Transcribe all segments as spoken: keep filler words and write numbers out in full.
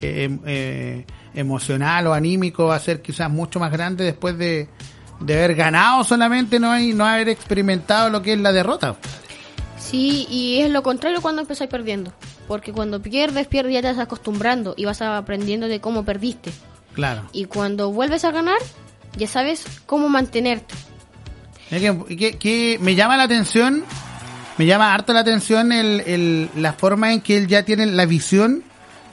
eh, eh, emocional o anímico va a ser quizás mucho más grande después de, de haber ganado solamente, no hay, no haber experimentado lo que es la derrota. Sí, y es lo contrario cuando empezáis perdiendo. Porque cuando pierdes, pierdes ya te vas acostumbrando y vas aprendiendo de cómo perdiste. Claro. Y cuando vuelves a ganar, ya sabes cómo mantenerte. Que, que, que me llama la atención, me llama harto la atención el, el, la forma en que él ya tiene la visión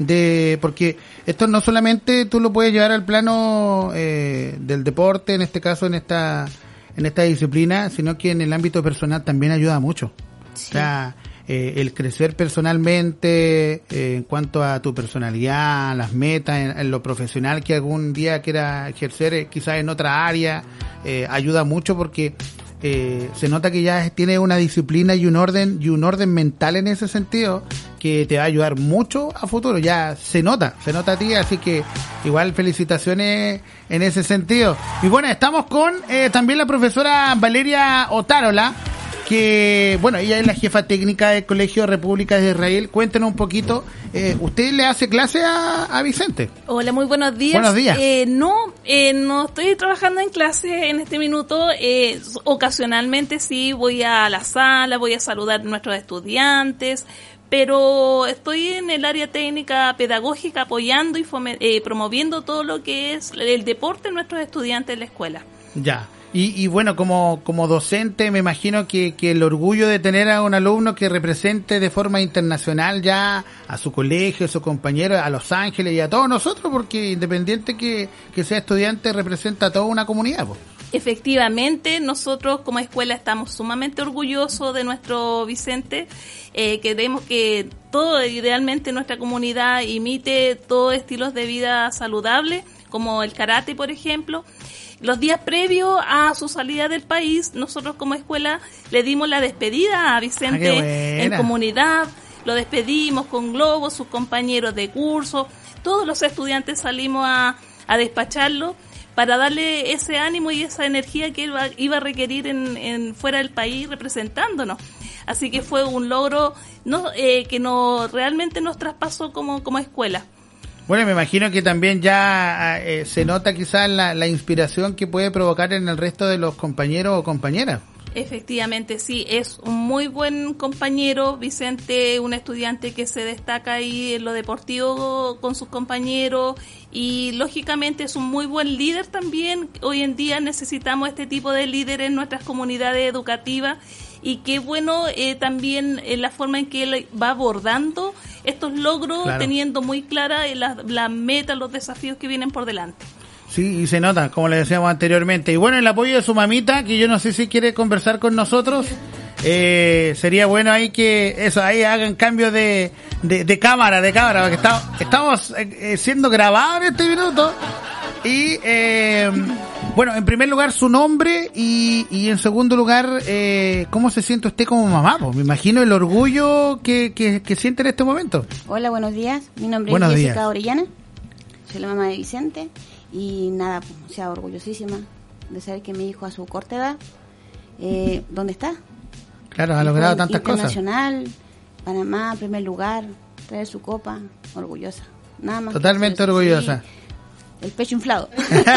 de, porque esto no solamente tú lo puedes llevar al plano eh, del deporte, en este caso en esta en esta disciplina, sino que en el ámbito personal también ayuda mucho. Sí. O sea, eh, el crecer personalmente eh, en cuanto a tu personalidad, las metas, en, en lo profesional que algún día quiera ejercer, eh, quizás en otra área, eh, ayuda mucho porque eh, se nota que ya tiene una disciplina y un orden y un orden mental en ese sentido que te va a ayudar mucho a futuro. Ya se nota, se nota a ti, así que igual felicitaciones en ese sentido. Y bueno, estamos con eh, también la profesora Valeria Otárola, que, bueno, ella es la jefa técnica del Colegio República de Israel. Cuéntenos un poquito, eh, ¿usted le hace clase a, a Vicente? Hola, muy buenos días. Buenos días. Eh, no, eh, no estoy trabajando en clase en este minuto. Eh, ocasionalmente sí voy a la sala, voy a saludar a nuestros estudiantes, pero estoy en el área técnica pedagógica apoyando y fome- eh, promoviendo todo lo que es el deporte de nuestros estudiantes en la escuela. Ya. Y, y bueno, como, como docente me imagino que, que el orgullo de tener a un alumno que represente de forma internacional ya a su colegio, a sus compañeros, a Los Ángeles y a todos nosotros, porque independiente que, que sea estudiante representa a toda una comunidad, pues. Efectivamente, nosotros como escuela estamos sumamente orgullosos de nuestro Vicente. Eh, queremos que todo, idealmente, nuestra comunidad imite todos estilos de vida saludables, como el karate, por ejemplo. Los días previos a su salida del país, nosotros como escuela le dimos la despedida a Vicente ah, en comunidad, lo despedimos con globos, sus compañeros de curso, todos los estudiantes salimos a, a despacharlo para darle ese ánimo y esa energía que él va, iba a requerir en, en fuera del país representándonos. Así que fue un logro no, eh, que no, realmente nos traspasó como, como escuela. Bueno, me imagino que también ya eh, se nota quizás la, la inspiración que puede provocar en el resto de los compañeros o compañeras. Efectivamente, sí, es un muy buen compañero, Vicente, un estudiante que se destaca ahí en lo deportivo con sus compañeros y lógicamente es un muy buen líder también. Hoy en día necesitamos este tipo de líderes en nuestras comunidades educativas y qué bueno eh, también en la forma en que él va abordando estos logros, claro, teniendo muy claras las la metas, los desafíos que vienen por delante. Sí, y se nota, como le decíamos anteriormente. Y bueno, el apoyo de su mamita, que yo no sé si quiere conversar con nosotros, eh, sería bueno ahí que eso, ahí hagan cambio de, de, de cámara, de cámara, porque estamos, estamos eh, siendo grabados en este minuto. Y, eh, bueno, en primer lugar su nombre y, y en segundo lugar, eh, ¿cómo se siente usted como mamá? Pues me imagino el orgullo que, que, que siente en este momento. Hola, buenos días. Mi nombre buenos es Jessica días. Orellana. Soy la mamá de Vicente. Y nada, pues, o sea, orgullosísima de saber que mi hijo a su corta edad, eh, ¿dónde está? Claro, ha logrado tantas cosas. Internacional, Panamá, primer lugar, traer su copa, orgullosa. Nada más. Totalmente orgullosa. Sí, el pecho inflado.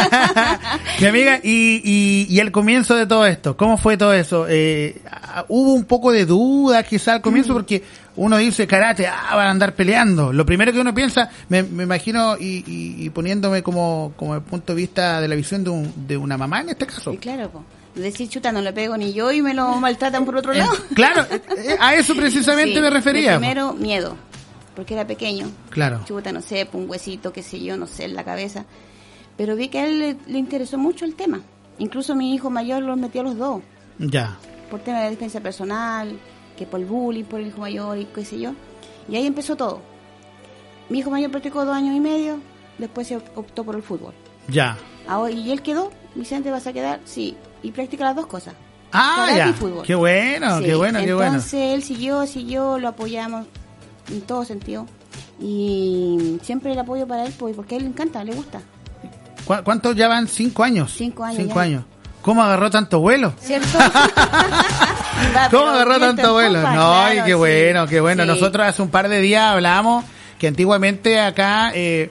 Mi amiga, y, y, y el comienzo de todo esto, ¿cómo fue todo eso? Eh, ¿Hubo un poco de duda quizá al comienzo? Mm. Porque uno dice karate, ah, van a andar peleando. Lo primero que uno piensa, me, me imagino, y, y, y poniéndome como, como el punto de vista de la visión de, un, de una mamá en este caso. Sí, claro, pues. Decir, chuta, no le pego ni yo y me lo maltratan por otro lado. Eh, claro, a eso precisamente sí, me refería. Primero, miedo, porque era pequeño. Claro. Chuta, no sé, un huesito, qué sé yo, no sé, en la cabeza. Pero vi que a él le, le interesó mucho el tema. Incluso mi hijo mayor los metió a los dos. Ya. Por tema de defensa personal, que por el bullying, por el hijo mayor y qué sé yo. Y ahí empezó todo. Mi hijo mayor practicó dos años y medio, después se optó por el fútbol. Ya. Ahora, y él quedó, Vicente, ¿vas a quedar? Sí. Y practica las dos cosas. Ah, ya. Y fútbol. Qué bueno, sí. qué bueno, qué bueno. Entonces él siguió, siguió, lo apoyamos en todo sentido. Y siempre el apoyo para él, porque a él le encanta, le gusta. ¿Cu- ¿Cuántos ya van? ¿Cinco años? Cinco años. Cinco ya. años. ¿Cómo agarró tanto vuelo? ¿Cierto? ¿Cómo agarró tanto vuelo? No, claro, ay, qué sí. bueno, qué bueno. Sí. Nosotros hace un par de días hablamos que antiguamente acá, eh,